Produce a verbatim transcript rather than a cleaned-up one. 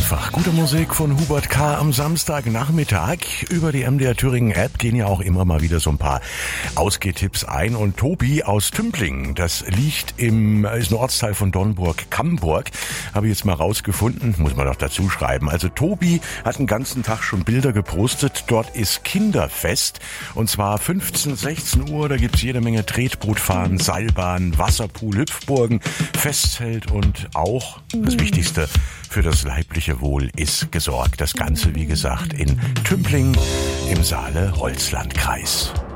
Einfach gute Musik von Hubert K. am Samstagnachmittag. Über die M D R Thüringen App gehen ja auch immer mal wieder so ein paar Ausgehtipps ein. Und Tobi aus Tümpling, das liegt im, ist ein Ortsteil von Dornburg-Camburg, habe ich jetzt mal rausgefunden, muss man doch dazu schreiben. Also Tobi hat den ganzen Tag schon Bilder gepostet. Dort ist Kinderfest und zwar fünfzehn, sechzehn Uhr. Da gibt's jede Menge Tretbootfahren, Seilbahn, Wasserpool, Hüpfburgen, Festzelt und auch das Wichtigste, für das leibliche Wohl ist gesorgt. Das Ganze, wie gesagt, in Tümpling im Saale-Holzlandkreis.